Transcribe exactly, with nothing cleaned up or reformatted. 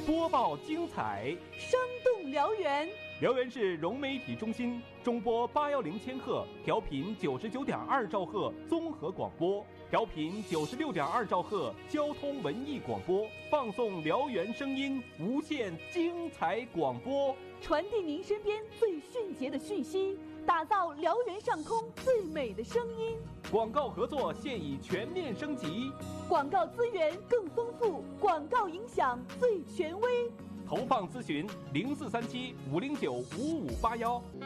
播报精彩， 生动辽源。 辽源市融媒体中心中波八幺零千赫，调频九十九点二兆赫综合广播，调频九十六点二兆赫交通文艺广播，放送辽源声音，无限精彩广播， 传递您身边最迅捷的讯息，打造辽源上空最美的声音。 广告合作现已全面升级， 广告资源更丰富，广告影响最权威。 投放咨询零四三七五零九五五八幺。